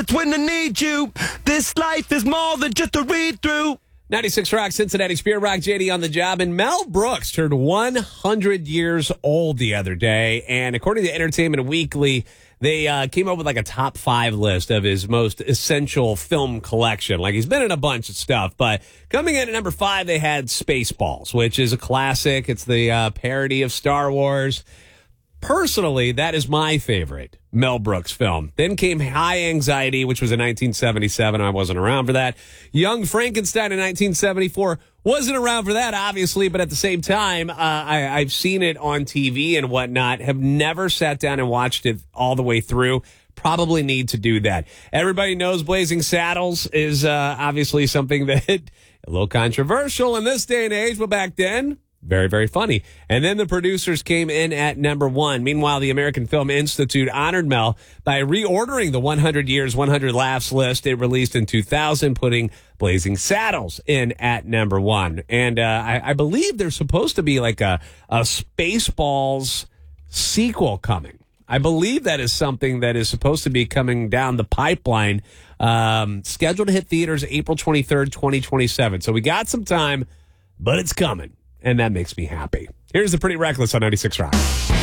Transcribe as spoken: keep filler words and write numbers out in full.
it's when I need you. This life is more than just a read-through. ninety-six Rock, Cincinnati Spirit Rock, J D on the job. And Mel Brooks turned one hundred years old the other day. And according to Entertainment Weekly, they uh, came up with like a top five list of his most essential film collection. Like, he's been in a bunch of stuff. But coming in at number five, they had Spaceballs, which is a classic. It's the uh, parody of Star Wars. Personally, that is my favorite Mel Brooks film. Then came High Anxiety, which was in nineteen seventy-seven. I wasn't around for that. Young Frankenstein in nineteen seventy-four. Wasn't around for that, obviously, but at the same time, uh, I, I've seen it on T V and whatnot. Have never sat down and watched it all the way through. Probably need to do that. Everybody knows Blazing Saddles is uh, obviously something that a little controversial in this day and age, but back then, very, very funny. And then the producers came in at number one. Meanwhile, the American Film Institute honored Mel by reordering the one hundred Years, one hundred Laughs list it released in two thousand, putting Blazing Saddles in at number one. And uh, I, I believe there's supposed to be like a, a Spaceballs sequel coming. I believe that is something that is supposed to be coming down the pipeline, um, scheduled to hit theaters April twenty-third, twenty twenty-seven. So we got some time, but it's coming. And that makes me happy. Here's the Pretty Reckless on ninety-six Rock.